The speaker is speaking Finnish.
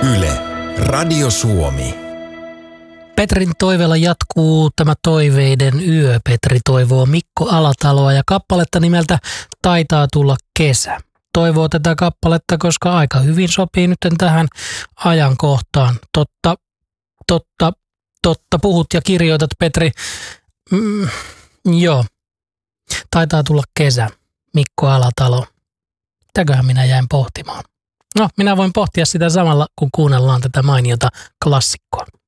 Yle, Radio Suomi. Petrin toiveella jatkuu tämä Toiveiden yö. Petri toivoo Mikko Alataloa ja kappaletta nimeltä Taitaa tulla kesä. Toivoo tätä kappaletta, koska aika hyvin sopii nyt tähän ajankohtaan. Totta, puhut ja kirjoitat, Petri. Joo, taitaa tulla kesä. Mikko Alatalo. Mitäköhän minä jäin pohtimaan? No, minä voin pohtia sitä samalla, kun kuunnellaan tätä mainiota klassikkoa.